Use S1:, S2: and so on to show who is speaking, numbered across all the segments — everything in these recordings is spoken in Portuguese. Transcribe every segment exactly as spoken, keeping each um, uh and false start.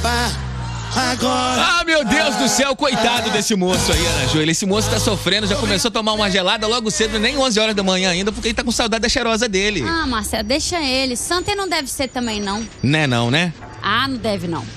S1: acabar agora.
S2: Ah, meu Deus do céu, coitado desse moço aí, Ana Júlia. Esse moço tá sofrendo, já começou a tomar uma gelada logo cedo, nem onze horas da manhã ainda, porque ele tá com saudade da cheirosa dele.
S3: Ah, Marcelo, deixa ele. Santo ele não deve ser também, não.
S2: Né não, né?
S3: Ah, não deve, não.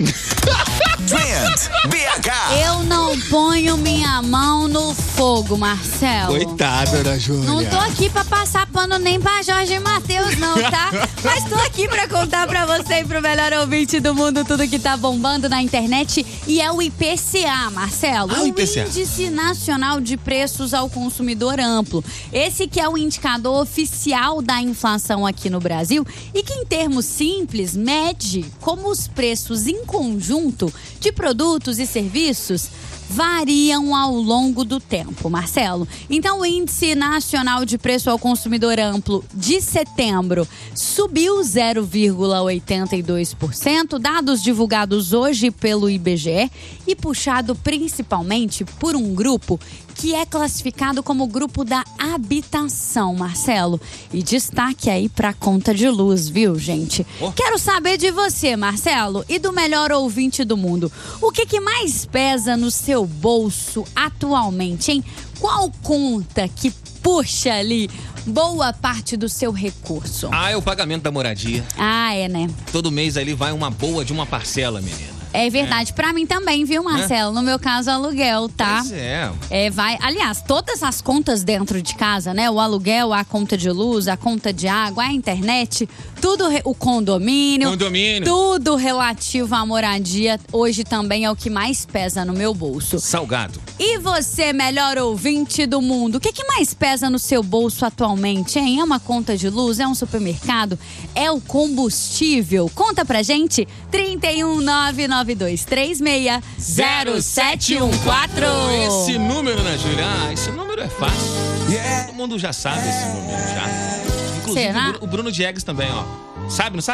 S4: Trend B H.
S3: Eu não ponho minha mão no fogo, Marcelo.
S2: Coitado, Ana Júlia.
S3: Não tô aqui pra passar pano nem pra Jorge Mateus, não, tá? Mas tô aqui pra contar pra você e pro melhor ouvinte do mundo tudo que tá bombando na internet. E é o I P C A, Marcelo.
S2: Ah, o I P C A.
S3: Índice Nacional de Preços ao Consumidor Amplo. Esse que é o indicador oficial da inflação aqui no Brasil e que, em termos simples, mede como os preços em conjunto de produtos e serviços variam ao longo do tempo, Marcelo. Então, o Índice Nacional de Preço ao Consumidor Amplo de setembro subiu zero vírgula oitenta e dois por cento, dados divulgados hoje pelo I B G E e puxado principalmente por um grupo que é classificado como grupo da habitação, Marcelo. E destaque aí pra conta de luz, viu, gente?
S2: Oh.
S3: Quero saber de você, Marcelo, e do melhor ouvinte do mundo. O que que mais pesa no seu bolso atualmente, hein? Qual conta que puxa ali boa parte do seu recurso?
S2: Ah, é o pagamento da moradia.
S3: Ah, é, né?
S2: Todo mês ali vai uma boa de uma parcela, menina.
S3: É verdade, é. Pra mim também, viu, Marcelo? É. No meu caso, aluguel, tá?
S2: Pois é.
S3: É, vai. Aliás, todas as contas dentro de casa, né? O aluguel, a conta de luz, a conta de água, a internet, tudo, re... o condomínio.
S2: Condomínio.
S3: Tudo relativo à moradia, hoje também é o que mais pesa no meu bolso.
S2: Salgado.
S3: E você, melhor ouvinte do mundo, o que, que mais pesa no seu bolso atualmente, hein? É uma conta de luz? É um supermercado? É o combustível? Conta pra gente, trinta e um, nove nove dois três seis, zero sete um quatro.
S2: Esse número, né, Júlia? Ah, esse número é fácil. Todo mundo já sabe esse número, já. Inclusive
S3: Será?
S2: o Bruno Diegues também, ó. Sabe, não sabe?